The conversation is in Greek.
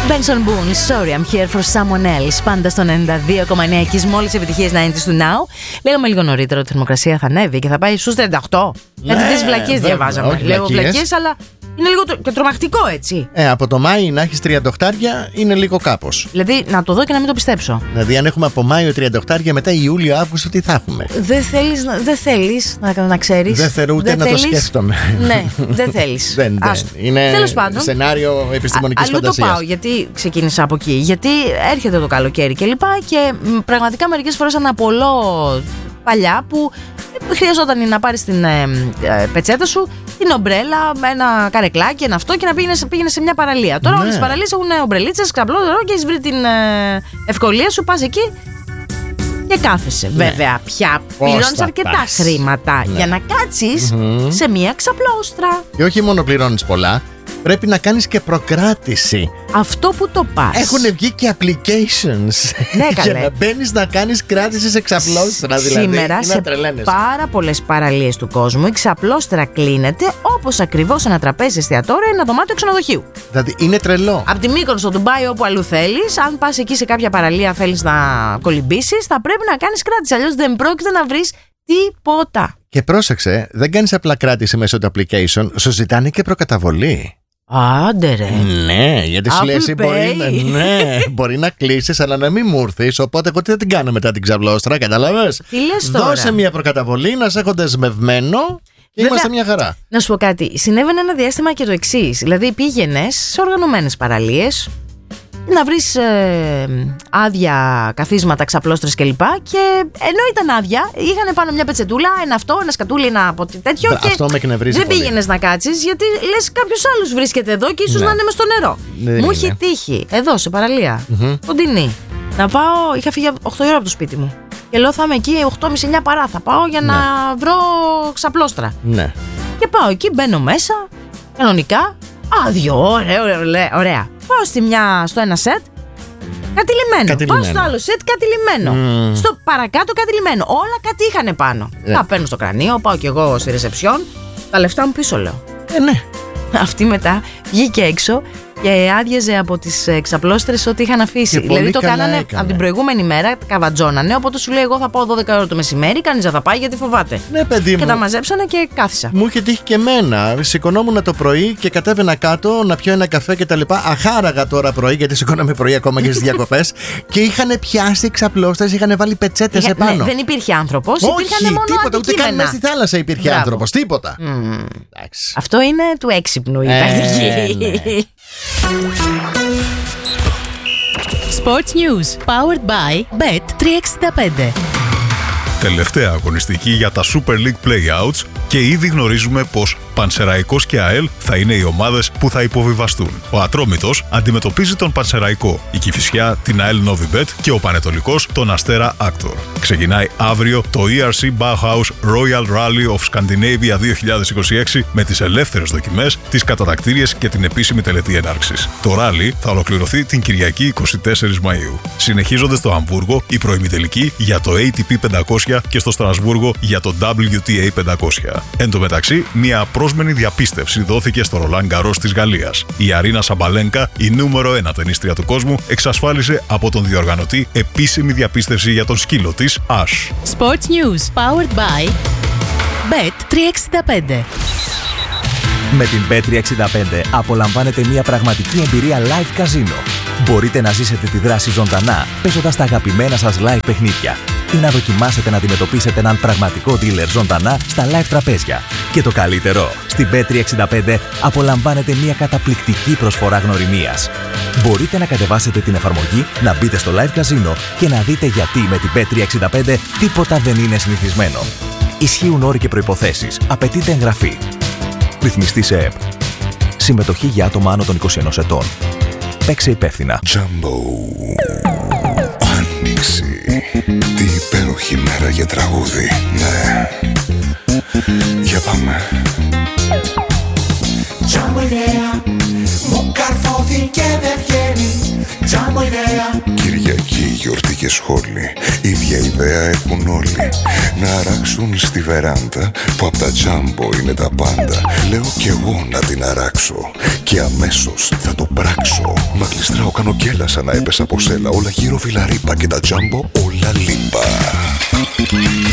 Benson Boone, sorry, I'm here for someone else. Πάντα στο 92,9 και μόλις επιτυχίες 90's του Now. Λέγαμε λίγο νωρίτερα ότι η θερμοκρασία θα ανέβει και θα πάει στους 38. Γιατί τις βλακίες διαβάζαμε. Λέω βλακίες, αλλά είναι λίγο και τρομακτικό, έτσι. Από το Μάη να έχεις 38 είναι λίγο κάπως. Δηλαδή να το δω και να μην το πιστέψω. Δηλαδή, αν έχουμε από Μάιο 38 μετά Ιούλιο-Αύγουστο, τι θα έχουμε. Δεν θέλεις να ξέρεις. Δεν θέλω ούτε να το σκέφτομαι. Ναι, δεν θέλεις. Είναι σενάριο επιστημονικής φαντασίας. Αλλού το πάω, γιατί ξεκίνησα από εκεί. Γιατί έρχεται το καλοκαίρι και λοιπά και πραγματικά μερικές φορές αναπολώ παλιά που χρειαζόταν να πάρεις την πετσέτα σου, την ομπρέλα, ένα καρεκλάκι, ένα αυτό και να πήγαινε σε μια παραλία. Τώρα όλες οι παραλίες έχουν ομπρελίτσες, ξαπλό νερό και έχεις βρει την ευκολία σου, πας εκεί και κάθεσαι. Βέβαια, πια πληρώνεις αρκετά χρήματα για να κάτσεις σε μια ξαπλώστρα. Και όχι μόνο πληρώνεις πολλά, πρέπει να κάνεις και προκράτηση. Αυτό που το πας. Έχουν βγει και applications. Ναι, για να μπαίνεις να κάνεις κράτηση σε ξαπλώστρα. Σήμερα σε πάρα πολλές παραλίες του κόσμου η ξαπλώστρα κλείνεται όπως ακριβώς ένα τραπέζι εστιατόριο ή ένα δωμάτιο ξενοδοχείου. Δηλαδή είναι τρελό. Από τη Μύκονο στο Ντουμπάι, όπου αλλού θέλεις, αν πας εκεί σε κάποια παραλία θέλεις να κολυμπήσεις, θα πρέπει να κάνεις κράτηση. Αλλιώς δεν πρόκειται να βρεις τίποτα. Και πρόσεξε, δεν κάνεις απλά κράτηση μέσω του application, σου ζητάνε και προκαταβολή. Άντε ρε. Ναι, γιατί σου λέει εσύ μπορεί να κλείσεις, αλλά να μην μου έρθεις. Οπότε εγώ τι θα την κάνω μετά την ξαπλώστρα, κατάλαβες. Τι λες τώρα. Δώσε μια προκαταβολή, να σε έχω δεσμευμένο και βέβαια, είμαστε μια χαρά. Να σου πω κάτι. Συνέβαινε ένα διάστημα και το εξής. Δηλαδή πήγαινες σε οργανωμένες παραλίες να βρεις άδεια καθίσματα, ξαπλώστρες κλπ. Και ενώ ήταν άδεια, είχαν πάνω μια πετσετούλα, ένα αυτό, ένα σκατούλι, ένα από τέτοιο. Και αυτό με εκνευρίζει δεν πολύ. Πήγαινες να κάτσεις, γιατί λες κάποιος άλλος βρίσκεται εδώ και ίσως να είναι μες στο νερό. Μου είχε τύχει εδώ σε παραλία, κοντινή, να πάω. Είχα φύγει 8 ώρα από το σπίτι μου. Και λέω θα είμαι εκεί 8.30-9 παρά. Θα πάω για να βρω ξαπλώστρα. Ναι. Και πάω εκεί, μπαίνω μέσα, κανονικά. Άδειο, ωραία. Πάω στο ένα σετ, κατηλημμένο. Πάω στο άλλο σετ, κατηλημμένο. Στο παρακάτω, κατηλημμένο. Όλα κάτι είχανε πάνω. Τα παίρνω στο κρανίο, πάω κι εγώ στη ρεσεψιόν. Τα λεφτά μου πίσω, λέω. Ναι. Αυτή μετά βγήκε έξω και άδειαζε από τις ξαπλώστρες ό,τι είχαν αφήσει. Δηλαδή το κάνανε από την προηγούμενη μέρα, καβατζώνανε. Οπότε σου λέει: εγώ θα πάω 12 ώρα το μεσημέρι, κανείς δεν θα πάει γιατί φοβάται. Ναι, παιδί μου. Και τα μαζέψανε και κάθισα. Μου είχε τύχει και εμένα. Σηκωνόμουν το πρωί και κατέβαινα κάτω να πιω ένα καφέ κτλ. Αχάραγα τώρα πρωί, γιατί σηκώναμε πρωί ακόμα και στις διακοπές. Και είχαν πιάσει ξαπλώστρες, είχαν βάλει πετσέτες επάνω. Ναι, δεν υπήρχε άνθρωπος. Όχι, μόνο τίποτα. Ούτε καν μέσα στη θάλασσα υπήρχε άνθρωπος. Τίποτα. Αυτό είναι του έξυπνου η τακτική. Sports News, powered by Bet365. Τελευταία αγωνιστική για τα Super League Playouts και ήδη γνωρίζουμε πως Πανσεραϊκός και ΑΕΛ θα είναι οι ομάδες που θα υποβιβαστούν. Ο Ατρόμητος αντιμετωπίζει τον Πανσεραϊκό, η Κηφισιά την ΑΕΛ Novibet και ο Πανετολικός τον Αστέρα Actor. Ξεκινάει αύριο το ERC Bauhaus Royal Rally of Scandinavia 2026 με τις ελεύθερες δοκιμές, τις κατατακτήριες και την επίσημη τελετή έναρξης. Το ράλι θα ολοκληρωθεί την Κυριακή 24 Μαΐου. Συνεχίζονται στο Αμβούργο οι προημιτελικοί για το ATP 500 και στο Στρασβούργο για το WTA 500. Εν τω μεταξύ, μια πρόσμενη διαπίστευση δόθηκε στο Ρολάν Γκαρός της Γαλλίας. Η Αρίνα Σαμπαλένκα, η νούμερο 1 τενίστρια του κόσμου, εξασφάλισε από τον διοργανωτή επίσημη διαπίστευση για τον σκύλο της, Ash. Sports News, powered by Bet365. Με την Bet365 απολαμβάνετε μια πραγματική εμπειρία live καζίνο. Μπορείτε να ζήσετε τη δράση ζωντανά, παίζοντας τα αγαπημένα σας live παιχνίδια ή να δοκιμάσετε να αντιμετωπίσετε έναν πραγματικό dealer ζωντανά στα live τραπέζια. Και το καλύτερο, στην Bet365 απολαμβάνετε μια καταπληκτική προσφορά γνωριμίας. Μπορείτε να κατεβάσετε την εφαρμογή, να μπείτε στο live καζίνο και να δείτε γιατί με την Bet365 τίποτα δεν είναι συνηθισμένο. Ισχύουν όροι και προϋποθέσεις. Απαιτείται εγγραφή. Ρυθμιστή σε ΕΠ. Συμμετοχή για άτομα άνω των 21 ετών. Παίξε υπεύθυνα. Jumbo. Άνοιξη. Τι υπέροχη μέρα για τραγούδι. Ναι. Για πάμε. Jumbo ιδέα. Μου καρφώθηκε και δεν βγαίνει. Jumbo ιδέα. Κυριακή, γιορτή και σχόλη. Ίδια ιδέα έχουν όλοι. Να αράξουν στη βεράντα που απ' τα Jumbo είναι τα πάντα. Λέω κι εγώ να την αράξω και αμέσως θα το πράξω. Μα Αντιστράω, κάνω γκέλα σαν να έπεσα από σέλα. Όλα γύρω βιλαρίπα και τα τζάμπο όλα λίπα.